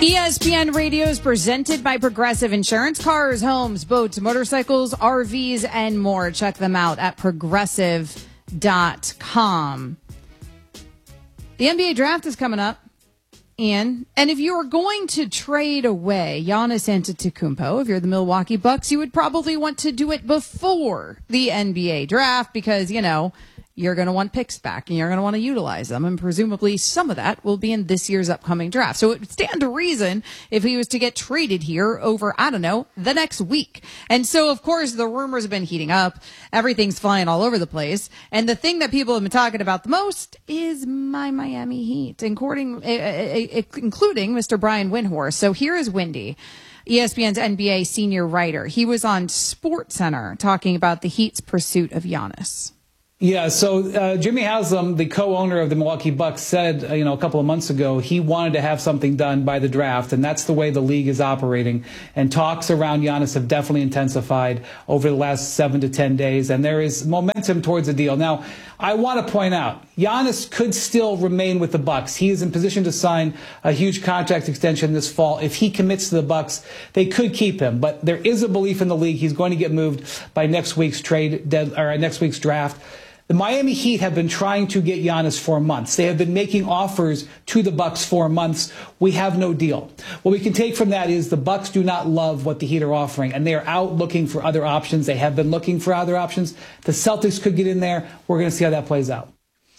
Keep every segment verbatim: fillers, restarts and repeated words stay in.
E S P N Radio is presented by Progressive Insurance. Cars, homes, boats, motorcycles, R Vs, and more. Check them out at progressive dot com. The N B A draft is coming up, Ian. And if you are going to trade away Giannis Antetokounmpo, if you're the Milwaukee Bucks, you would probably want to do it before the N B A draft because, you know, you're going to want picks back and you're going to want to utilize them. And presumably some of that will be in this year's upcoming draft. So it would stand to reason if he was to get traded here over, I don't know, the next week. And so, of course, the rumors have been heating up. Everything's flying all over the place. And the thing that people have been talking about the most is my Miami Heat, including, including Mister Brian Windhorst. So here is Windy, E S P N's N B A senior writer. He was on SportsCenter talking about the Heat's pursuit of Giannis. Yeah, so uh, Jimmy Haslam, the co-owner of the Milwaukee Bucks, said, uh, you know, a couple of months ago he wanted to have something done by the draft, and that's the way the league is operating. And talks around Giannis have definitely intensified over the last seven to ten days, and there is momentum towards a deal. Now, I want to point out, Giannis could still remain with the Bucks. He is in position to sign a huge contract extension this fall. If he commits to the Bucks, they could keep him. But there is a belief in the league he's going to get moved by next week's trade dead, or next week's draft. The Miami Heat have been trying to get Giannis for months. They have been making offers to the Bucks for months. We have no deal. What we can take from that is the Bucks do not love what the Heat are offering, and they are out looking for other options. They have been looking for other options. The Celtics could get in there. We're going to see how that plays out.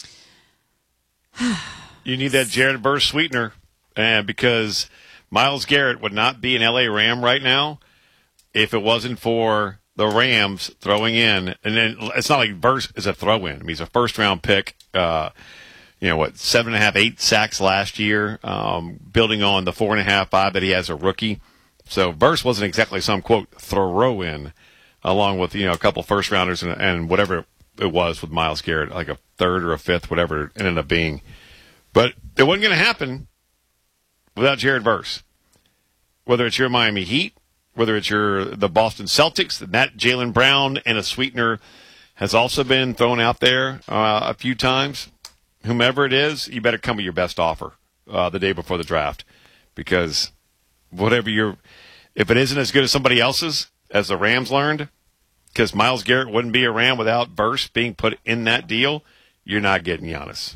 You need that Jared Burr sweetener, and because Myles Garrett would not be an L A Ram right now if it wasn't for the Rams throwing in, and then it's not like Burst is a throw-in. I mean, he's a first-round pick. Uh, you know what, seven and a half, eight sacks last year, um, building on the four and a half, five that he has a rookie. So Burst wasn't exactly some quote throw-in, along with you know a couple first-rounders and, and whatever it was with Myles Garrett, like a third or a fifth, whatever it ended up being. But it wasn't going to happen without Jared Burst. Whether it's your Miami Heat, whether it's your the Boston Celtics, that Jaylen Brown and a sweetener has also been thrown out there uh, a few times. Whomever it is, you better come with your best offer uh, the day before the draft, because whatever you're, if it isn't as good as somebody else's, as the Rams learned, because Myles Garrett wouldn't be a Ram without Burst being put in that deal, you're not getting Giannis.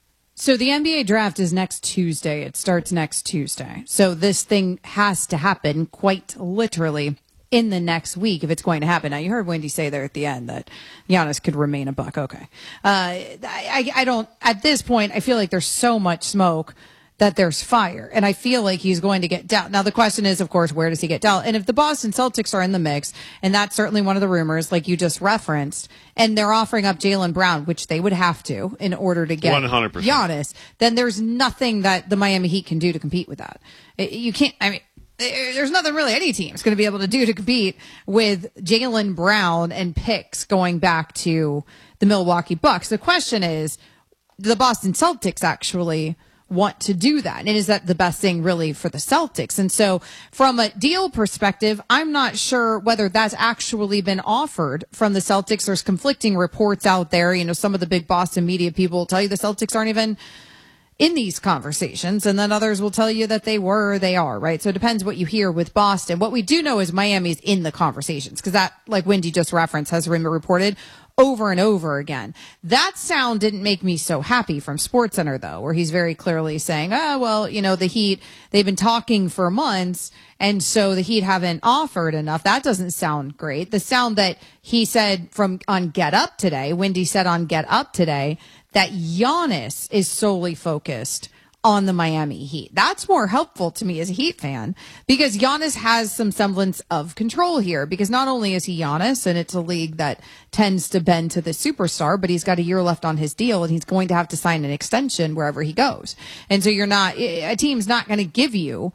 So the N B A draft is next Tuesday. It starts next Tuesday. So this thing has to happen quite literally in the next week if it's going to happen. Now, you heard Wendy say there at the end that Giannis could remain a Buck. Okay. Uh, I, I don't, at this point, I feel like there's so much smoke that there's fire. And I feel like he's going to get dealt. Now, the question is, of course, where does he get dealt? And if the Boston Celtics are in the mix, and that's certainly one of the rumors, like you just referenced, and they're offering up Jaylen Brown, which they would have to in order to get one hundred percent Giannis, then there's nothing that the Miami Heat can do to compete with that. You can't, I mean, there's nothing really any team's going to be able to do to compete with Jaylen Brown and picks going back to the Milwaukee Bucks. The question is, the Boston Celtics actually want to do that? And is that the best thing really for the Celtics? And so from a deal perspective, I'm not sure whether that's actually been offered from the Celtics. There's conflicting reports out there. You know, some of the big Boston media people will tell you the Celtics aren't even in these conversations, and then others will tell you that they were or they are, right? So it depends what you hear with Boston. What we do know is Miami's in the conversations, because that, like Wendy just referenced, has been reported over and over again. That sound didn't make me so happy from SportsCenter, though, where he's very clearly saying, oh, well, you know, the Heat, they've been talking for months, and so the Heat haven't offered enough. That doesn't sound great. The sound that he said from on Get Up today, Wendy said on Get Up today, that Giannis is solely focused on the Miami Heat. That's more helpful to me as a Heat fan, because Giannis has some semblance of control here, because not only is he Giannis, and it's a league that tends to bend to the superstar, but he's got a year left on his deal, and he's going to have to sign an extension wherever he goes. And so you're not, a team's not going to give you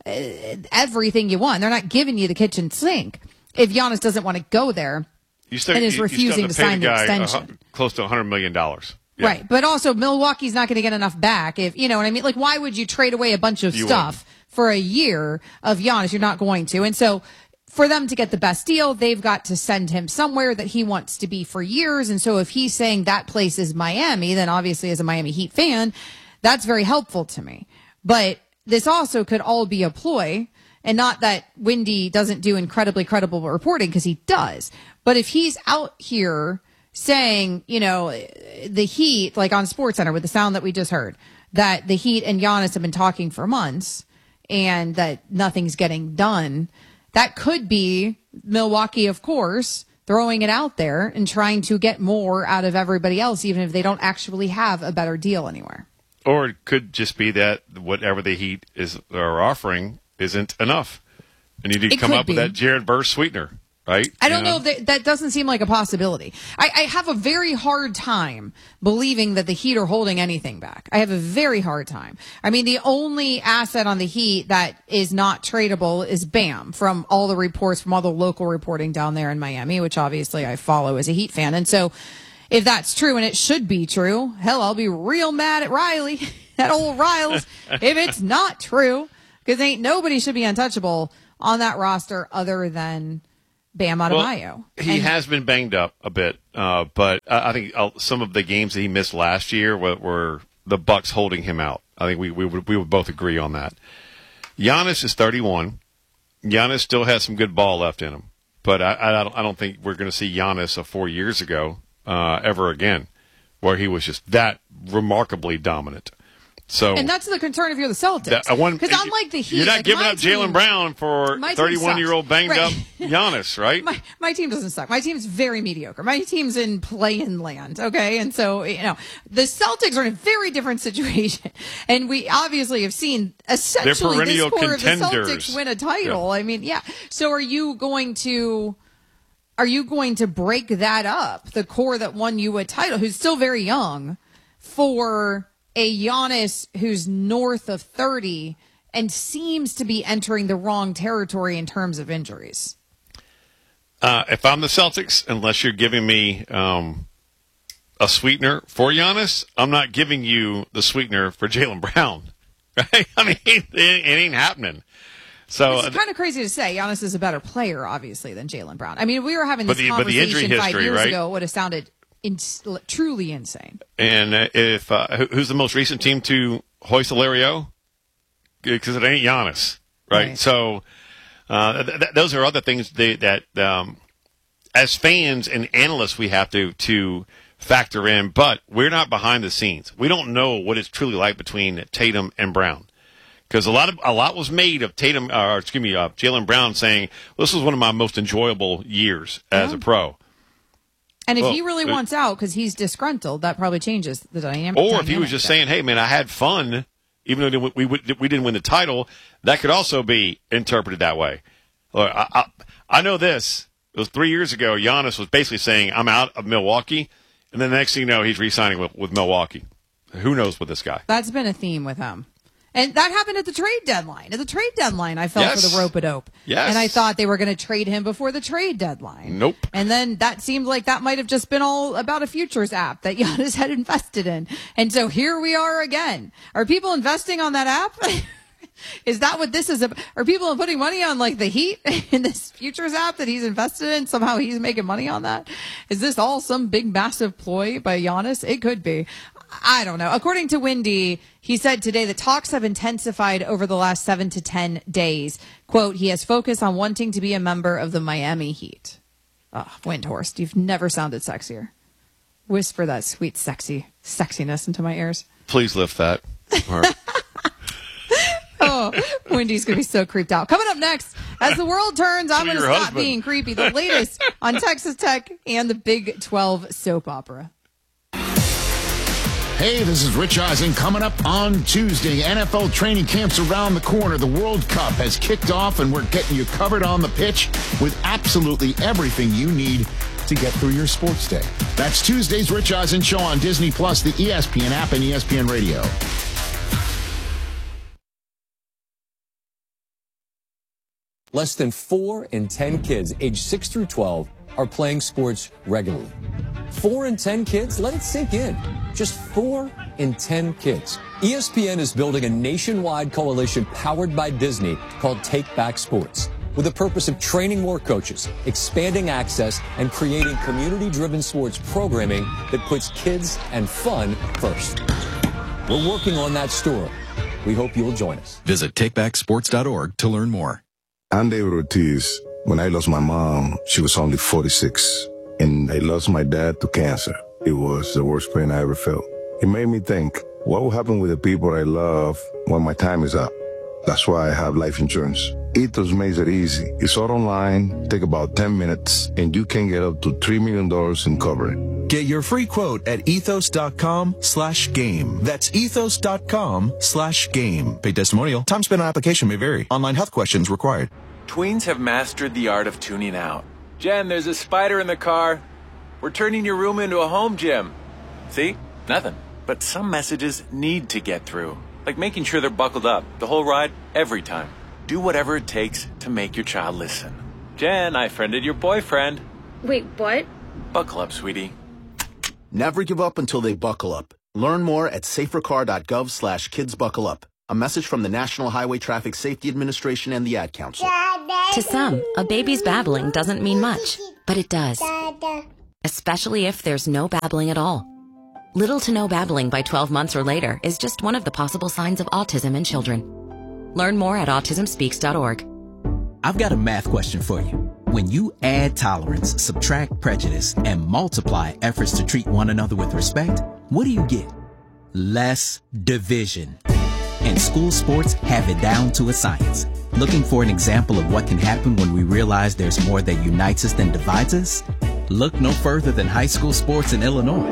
everything you want. They're not giving you the kitchen sink if Giannis doesn't want to go there you still, and is you, refusing you to to sign the guy extension. A, close to one hundred million dollars. Yeah. Right. But also, Milwaukee's not going to get enough back. If, you know what I mean? Like, why would you trade away a bunch of you stuff wouldn't. for a year of Giannis? You're not going to. And so for them to get the best deal, they've got to send him somewhere that he wants to be for years. And so if he's saying that place is Miami, then obviously as a Miami Heat fan, that's very helpful to me. But this also could all be a ploy, and not that Wendy doesn't do incredibly credible reporting, because he does. But if he's out here saying, you know, the Heat, like on SportsCenter with the sound that we just heard, that the Heat and Giannis have been talking for months and that nothing's getting done, that could be Milwaukee, of course, throwing it out there and trying to get more out of everybody else, even if they don't actually have a better deal anywhere. Or it could just be that whatever the Heat is are offering isn't enough, and you need to It come could up be. with that Jared Verse sweetener, right? I don't You know if that, that doesn't seem like a possibility. I, I have a very hard time believing that the Heat are holding anything back. I have a very hard time. I mean, the only asset on the Heat that is not tradable is Bam, from all the reports, from all the local reporting down there in Miami, which obviously I follow as a Heat fan. And so if that's true, and it should be true, hell, I'll be real mad at Riley, that old Riles, if it's not true, because ain't nobody should be untouchable on that roster other than Bam Adebayo. Well, he And- has been banged up a bit, uh, but I I think uh, some of the games that he missed last year were, were the Bucks holding him out. I think we we would, we would both agree on that. Giannis is thirty-one. Giannis still has some good ball left in him, but I, I, don't, I don't think we're going to see Giannis of four years ago uh, ever again, where he was just that remarkably dominant. So, And that's the concern if you're the Celtics. Because Because unlike the Heat, you're not like, giving my up Jalen team- Brown for my team thirty-one-year-old sucks. banged Right. up Giannis, right? My my team doesn't suck. My team's very mediocre. My team's in play-in land, okay? And so, you know, the Celtics are in a very different situation. And we obviously have seen essentially this perennial core of the contenders. Celtics win a title. I mean, yeah. So are you going to are you going to break that up, the core that won you a title, who's still very young, for a Giannis who's north of thirty and seems to be entering the wrong territory in terms of injuries? Uh, if I'm the Celtics, unless you're giving me um, a sweetener for Giannis, I'm not giving you the sweetener for Jalen Brown. Right? I mean, it, it ain't happening. So It's kind of crazy to say. Giannis is a better player, obviously, than Jalen Brown. I mean, we were having But this the- but the conversation injury five history, years right? ago. It would have sounded in, truly insane. And uh, if uh, who- who's the most recent team to hoist the Lario? Because it ain't Giannis, right? Right. So uh, th- th- those are other things that, that um, as fans and analysts we have to to factor in. But we're not behind the scenes. We don't know what it's truly like between Tatum and Brown. Because a lot of a lot was made of Tatum, or excuse me, uh, Jalen Brown saying, well, "This was one of my most enjoyable years as Yeah. a pro." And if Well, he really it- wants out because he's disgruntled, that probably changes the dynamic. Or if he was just there. saying, "Hey, man, I had fun, even though we we, we didn't win the title," that could also be interpreted that way. Look, I, I, I know this. It was three years ago. Giannis was basically saying, "I'm out of Milwaukee," and then the next thing you know, he's re-signing with, with Milwaukee. Who knows with this guy? That's been a theme with him. And that happened at the trade deadline. At the trade deadline, I fell Yes. for the rope-a-dope. Yes. And I thought they were going to trade him before the trade deadline. Nope. And then that seemed like that might have just been all about a futures app that Giannis had invested in. And so here we are again. Are people investing on that app? Is that what this is about? Are people putting money on like the Heat in this futures app that he's invested in? Somehow he's making money on that? Is this all some big massive ploy by Giannis? It could be. I don't know. According to Wendy, he said today that talks have intensified over the last seven to ten days. Quote, he has focused on wanting to be a member of the Miami Heat. Oh, Windhorst, you've never sounded sexier. Whisper that sweet, sexy sexiness into my ears. Please lift that. Or- Oh, Wendy's going to be so creeped out. Coming up next, as the world turns, I'm To going to your stop husband. being creepy. The latest on Texas Tech and the Big twelve soap opera. Hey, this is Rich Eisen. Coming up on Tuesday, N F L training camps around the corner. The World Cup has kicked off, and we're getting you covered on the pitch with absolutely everything you need to get through your sports day. That's Tuesday's Rich Eisen Show on Disney Plus, the E S P N app, and E S P N Radio. Less than four in ten kids aged six through twelve are playing sports regularly. Four in ten kids? Let it sink in. Just four in ten kids. E S P N is building a nationwide coalition powered by Disney called Take Back Sports, with the purpose of training more coaches, expanding access, and creating community-driven sports programming that puts kids and fun first. We're working on that story. We hope you'll join us. Visit take back sports dot org to learn more. I'm David Ortiz. When I lost my mom, she was only forty-six, and I lost my dad to cancer. It was the worst pain I ever felt. It made me think, what will happen with the people I love when my time is up? That's why I have life insurance. Ethos makes it easy. It's all online, take about ten minutes, and you can get up to three million dollars in coverage. Get your free quote at ethos.com slash game. That's ethos.com slash game. Paid testimonial. Time spent on application may vary. Online health questions required. Tweens have mastered the art of tuning out. Jen, there's a spider in the car. We're turning your room into a home gym. See? Nothing. But some messages need to get through. Like making sure they're buckled up the whole ride, every time. Do whatever it takes to make your child listen. Jen, I friended your boyfriend. Wait, what? Buckle up, sweetie. Never give up until they buckle up. Learn more at safercar.gov slash kidsbuckleup. A message from the National Highway Traffic Safety Administration and the Ad Council. To some, a baby's babbling doesn't mean much, but it does. Especially if there's no babbling at all. Little to no babbling by twelve months or later is just one of the possible signs of autism in children. Learn more at autism speaks dot org. I've got a math question for you. When you add tolerance, subtract prejudice, and multiply efforts to treat one another with respect, what do you get? Less division. And school sports have it down to a science. Looking for an example of what can happen when we realize there's more that unites us than divides us? Look no further than high school sports in Illinois.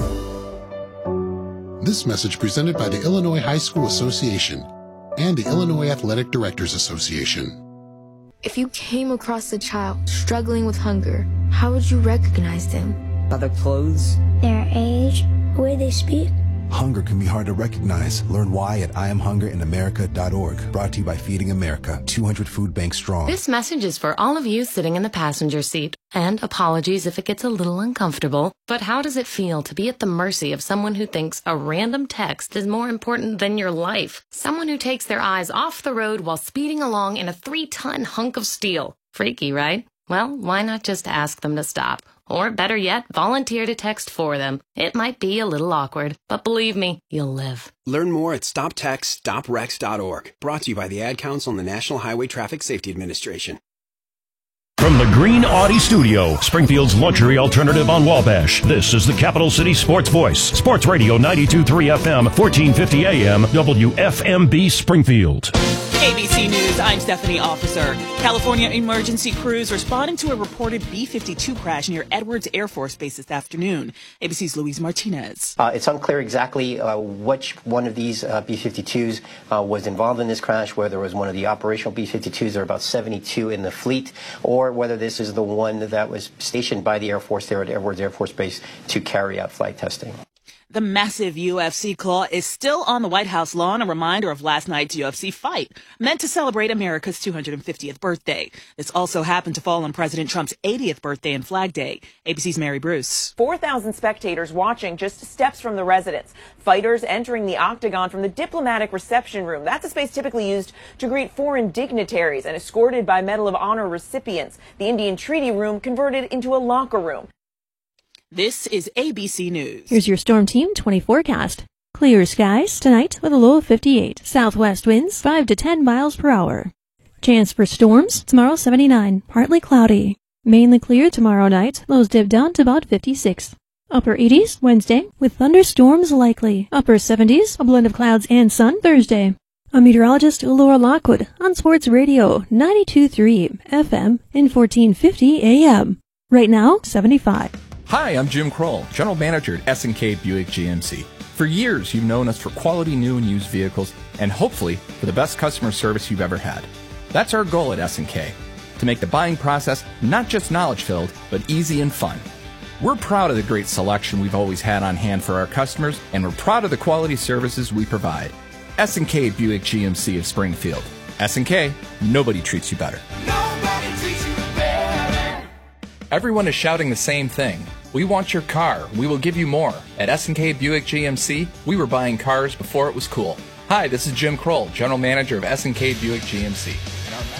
This message presented by the Illinois High School Association and the Illinois Athletic Directors Association. If you came across a child struggling with hunger, how would you recognize them? By their clothes, their age, the way they speak. Hunger can be hard to recognize. Learn why at I am hunger in america dot org. Brought to you by Feeding America, two hundred food banks strong. This message is for all of you sitting in the passenger seat. And apologies if it gets a little uncomfortable. But how does it feel to be at the mercy of someone who thinks a random text is more important than your life? Someone who takes their eyes off the road while speeding along in a three-ton hunk of steel. Freaky, right? Well, why not just ask them to stop? Or better yet, volunteer to text for them. It might be a little awkward, but believe me, you'll live. Learn more at stop text stop wrecks dot org. Brought to you by the Ad Council and the National Highway Traffic Safety Administration. From the Green Audi Studio, Springfield's luxury alternative on Wabash, this is the Capital City Sports Voice. Sports Radio ninety-two point three F M, fourteen fifty A M, W F M B Springfield. A B C News, I'm Stephanie Officer. California emergency crews responding to a reported B fifty-two crash near Edwards Air Force Base this afternoon. A B C's Luis Martinez. Uh, it's unclear exactly uh, which one of these uh, B fifty-twos uh, was involved in this crash, whether it was one of the operational B fifty-twos, there are about seventy-two in the fleet, or whether this is the one that was stationed by the Air Force there at Edwards Air Force Base to carry out flight testing. The massive U F C claw is still on the White House lawn, a reminder of last night's U F C fight, meant to celebrate America's two hundred fiftieth birthday. This also happened to fall on President Trump's eightieth birthday and Flag Day. A B C's Mary Bruce. four thousand spectators watching just steps from the residence. Fighters entering the octagon from the diplomatic reception room. That's a space typically used to greet foreign dignitaries and escorted by Medal of Honor recipients. The Indian Treaty Room converted into a locker room. This is A B C News. Here's your Storm Team twenty forecast. Clear skies tonight with a low of fifty-eight. Southwest winds five to ten miles per hour. Chance for storms tomorrow seventy-nine. Partly cloudy. Mainly clear tomorrow night. Lows dip down to about fifty-six. Upper eighties Wednesday with thunderstorms likely. Upper seventies, a blend of clouds and sun Thursday. I'm meteorologist Laura Lockwood on Sports Radio ninety-two point three F M and fourteen fifty A M. Right now, seventy-five. Hi, I'm Jim Kroll, General Manager at S and K Buick G M C. For years, you've known us for quality new and used vehicles and hopefully for the best customer service you've ever had. That's our goal at S and K, to make the buying process not just knowledge-filled, but easy and fun. We're proud of the great selection we've always had on hand for our customers, and we're proud of the quality services we provide. S and K Buick G M C of Springfield. S and K, nobody treats you better. Nobody treats you better. Everyone is shouting the same thing. We want your car. We will give you more. At S and K Buick G M C, we were buying cars before it was cool. Hi, this is Jim Kroll, General Manager of S and K Buick G M C.